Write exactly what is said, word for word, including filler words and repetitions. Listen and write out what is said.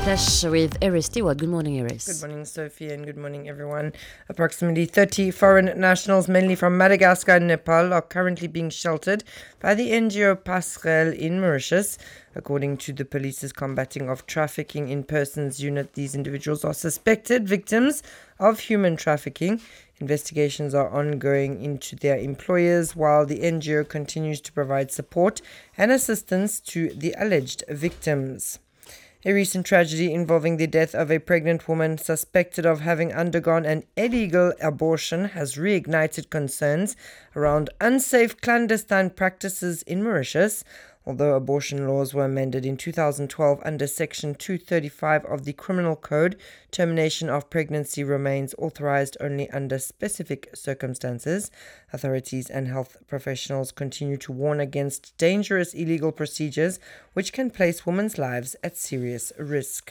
Flash with Iris Stewart. Good morning, Iris. Good morning, Sophie, and good morning, everyone. Approximately thirty foreign nationals, mainly from Madagascar and Nepal, are currently being sheltered by the N G O Passerelle in Mauritius. According to the police's Combating of Trafficking in Persons unit, these individuals are suspected victims of human trafficking. Investigations are ongoing into their employers, while the N G O continues to provide support and assistance to the alleged victims. A recent tragedy involving the death of a pregnant woman suspected of having undergone an illegal abortion has reignited concerns around unsafe clandestine practices in Mauritius. Although abortion laws were amended in two thousand twelve under Section two thirty-five of the Criminal Code, termination of pregnancy remains authorized only under specific circumstances. Authorities and health professionals continue to warn against dangerous illegal procedures which can place women's lives at serious risk.